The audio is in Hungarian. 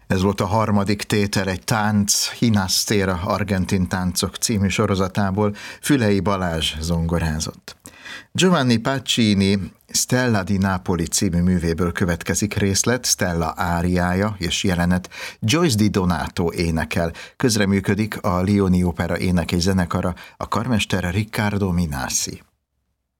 Ez volt a harmadik tétel egy tánc, Hinastera argentin táncok című sorozatából, Fülei Balázs zongorázott. Giovanni Pacini Stella di Napoli című művéből következik részlet, Stella áriája és jelenet, Joyce Di Donato énekel, közreműködik a Lioni Opera énekes zenekara, a karmester Riccardo Minasi.